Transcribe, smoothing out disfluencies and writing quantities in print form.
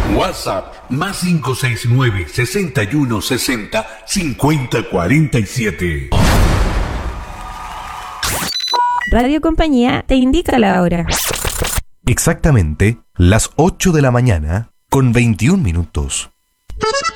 WhatsApp más 569 61 60 50 47. Radio Compañía te indica la hora. Exactamente las 8 de la mañana con 21 minutos.